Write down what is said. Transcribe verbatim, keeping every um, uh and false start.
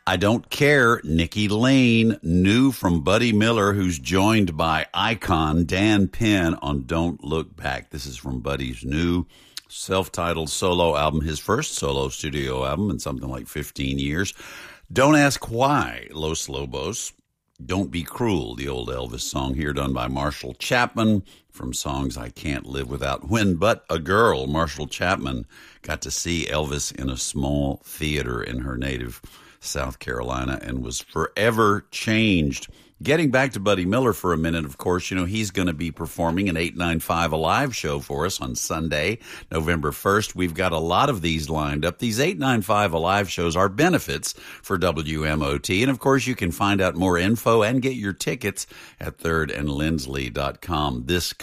I Don't Care, Nikki Lane, new from Buddy Miller, who's joined by icon Dan Penn on Don't Look Back. This is from Buddy's new self-titled solo album, his first solo studio album in something like fifteen years. Don't Ask Why, Los Lobos. Don't Be Cruel, the old Elvis song here done by Marshall Chapman from songs I Can't Live Without. When But a Girl, Marshall Chapman got to see Elvis in a small theater in her native South Carolina and was forever changed. Getting back to Buddy Miller for a minute, of course, you know, he's going to be performing an eight ninety-five Alive show for us on Sunday, November first. We've got a lot of these lined up. These eight ninety-five Alive shows are benefits for W M O T. And, of course, you can find out more info and get your tickets at third and lindsley dot com. This